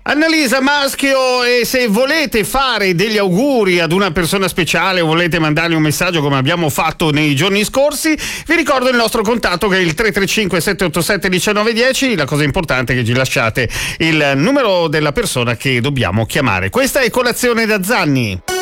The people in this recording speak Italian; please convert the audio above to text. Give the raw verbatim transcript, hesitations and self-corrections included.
Annalisa Maschio, e se volete fare degli auguri ad una persona speciale o volete mandargli un messaggio come abbiamo fatto nei giorni scorsi, vi ricordo il nostro contatto che è il tre tre cinque sette otto sette uno nove uno zero. La cosa importante è che ci lasciate il numero della persona che dobbiamo chiamare. Questa è Colazione da Zanni.